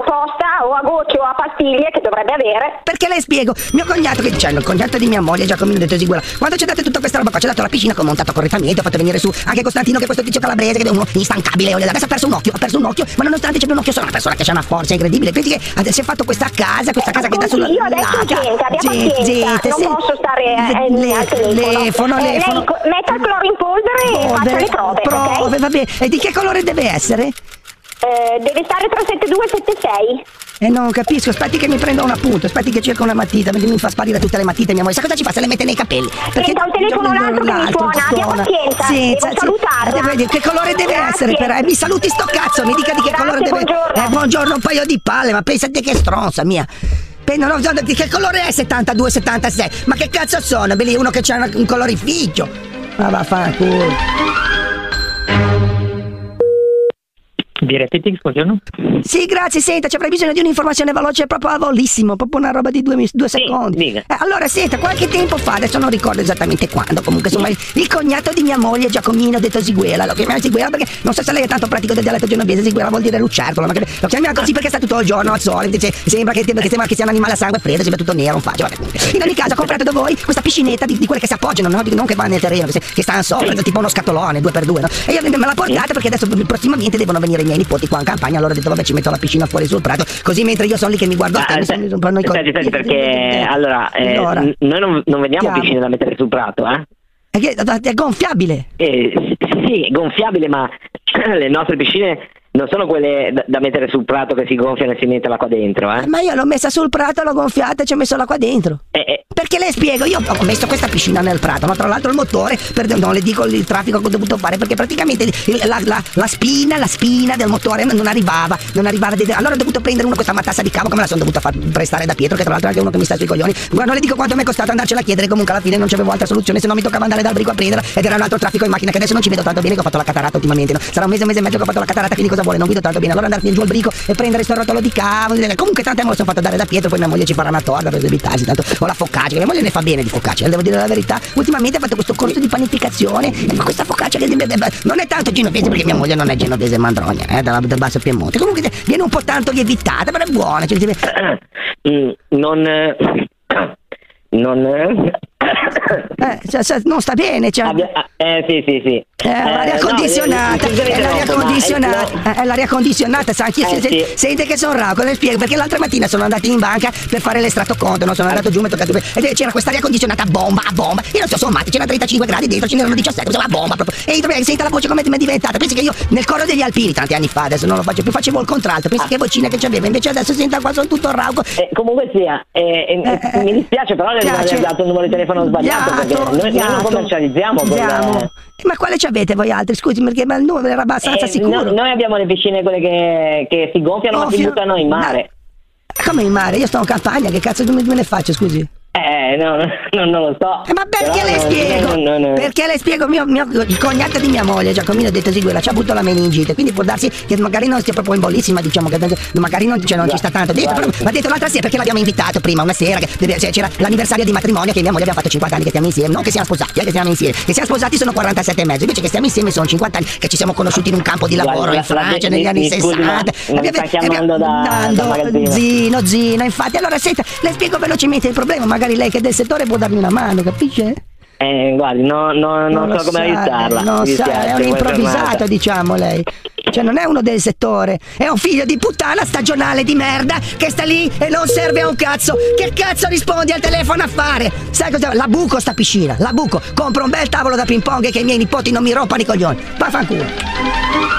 apposta o a gocce o a pastiglie che dovrebbe avere. Perché le spiego, mio cognato che c'è, il cognato di mia moglie Giacomino detto Siguela, quando ci ha dato tutta questa roba qua, ci ha dato la piscina che ho montato correttamente, ho fatto venire su anche Costantino, che è questo tizio calabrese che è uno instancabile, adesso ha perso un occhio, ma nonostante c'è più un occhio, sono una persona che ha una forza incredibile, quindi che si è fatto questa casa che dà sulla io adesso pazienza, non posso stare al telefono. Metta il cloro in polvere e faccia le prove, ok? Vabbè, e di che colore deve essere? Deve stare tra 72 e 76. Non capisco, aspetti che mi prendo un appunto, aspetti che cerco una matita, mi fa sparire tutte le matite mia moglie. Sa cosa ci fa? Se le mette nei capelli. Perché da un telefono all'altro che mi suona, abbia pazienza, devo salutarla. Che colore deve essere? Mi saluti sto cazzo, mi dica di che colore deve essere. Buongiorno, un paio di palle, ma pensate che stronza mia. Di che colore è 72, 76? Ma che cazzo sono? Belli uno che c'ha un colorificio. Ma vaffanculo. Diretetics, buongiorno. Sì, grazie, senta, ci avrei bisogno di un'informazione veloce, proprio a volissimo, proprio una roba di due secondi. Dica. Allora, senta, qualche tempo fa, adesso non ricordo esattamente quando, comunque insomma, il cognato di mia moglie Giacomino detto Siguela, lo chiamiamo Siguela perché non so se lei è tanto pratico del dialetto genovese, Siguela vuol dire lucertola, ma lo chiamiamo così perché sta tutto il giorno al sole, sembra che sia un animale a sangue freddo, sembra tutto nero, non faccio, vabbè. In ogni caso, ho comprato da voi questa piscinetta di quelle che si appoggiano, no? Non che va nel terreno, che stanno sopra, tipo uno scatolone, 2x2, no? E io me l'ha portata perché adesso prossimamente devono venire i miei nipoti qua in campagna, allora ho detto vabbè ci metto la piscina fuori sul prato, così mentre io sono lì che mi guardo a te, senti, perché allora noi non vediamo piscine da mettere sul prato, È gonfiabile? Sì, è gonfiabile, ma le nostre piscine non sono quelle da mettere sul prato che si gonfiano e si mette l'acqua dentro, Ma io l'ho messa sul prato, l'ho gonfiata e ci ho messo l'acqua dentro. Perché le spiego, io ho messo questa piscina nel prato, ma tra l'altro il motore, non le dico il traffico che ho dovuto fare, perché praticamente la spina del motore non arrivava. Allora ho dovuto prendere questa matassa di cavo che me la sono dovuta far prestare da Pietro, che tra l'altro è anche uno che mi sta sui coglioni. Non le dico quanto mi è costato andarcela a chiedere, comunque alla fine non c'avevo altra soluzione, se no mi toccava andare dal brico a prenderla, ed era un altro traffico in macchina che adesso non ci vedo tanto bene, che ho fatto la catarata ultimamente, no? Sarà un mese e mezzo che ho fatto la catarata, quindi cosa vuole? Non guido tanto bene, allora andarmi giù al brico e prendere sto rotolo di cavo, comunque tante me lo sono fatto dare da Pietro, poi mia moglie ci farà una torta per evitarsi, tanto ho la focaccia, mia moglie ne fa bene di focaccia, devo dire la verità, ultimamente ha fatto questo corso di panificazione, e questa focaccia che non è tanto genovese, perché mia moglie non è genovese mandrogna, dal basso Piemonte, comunque viene un po' tanto lievitata, però è buona, non sta bene, sì. L'aria condizionata, è l'aria condizionata, sa, sente che sono rauco, le spiego, perché l'altra mattina sono andato in banca per fare l'estratto conto, non sono andato giù, mi è toccato, e c'era questa aria condizionata a bomba, e non so sommati, c'era 35 gradi dentro, ce n'erano 17, così a bomba proprio, e senta la voce come mi è diventata, pensi che io nel coro degli alpini tanti anni fa, adesso non lo faccio più, facevo il contralto, pensi che vocina che c'aveva, invece adesso senta qua sono tutto rauco. Comunque sia, mi dispiace però di aver dato il numero di telefono sbagliato, perché noi non commercializziamo ma quale ci avete voi altri? Scusi, perché il numero era abbastanza sicuro. Noi abbiamo le piscine quelle che si gonfiano ma si buttano in mare. Come in mare? Io sto in campagna, che cazzo me ne faccio, scusi? Non lo so. Ma perché le spiego? Perché le spiego? Il cognato di mia moglie, Giacomino detto Siguela, ci ha avuto la meningite, quindi può darsi che magari non sia proprio in bollissima, diciamo che magari non ci sta tanto dentro, però mi ha detto l'altra sera, perché l'abbiamo invitato prima una sera che c'era l'anniversario di matrimonio, che mia moglie abbiamo fatto 50 anni che stiamo insieme, non che siamo sposati, che stiamo insieme, che siamo sposati sono 47 e mezzo, invece che stiamo insieme sono 50 anni che ci siamo conosciuti in un campo di lavoro in Francia negli anni 60. Mi sta chiamando da magazzino. Zino, infatti. Allora senta, le spiego velocemente il problema, magari lei che è del settore può darmi una mano, capisce? Guardi, non so come aiutarla. Non sa, è un improvvisato, diciamo lei. Cioè non è uno del settore, è un figlio di puttana stagionale di merda che sta lì e non serve a un cazzo. Che cazzo rispondi al telefono a fare? Sai cosa? La buco sta piscina, la buco. Compro un bel tavolo da ping pong e che i miei nipoti non mi rompano i coglioni. Vaffanculo.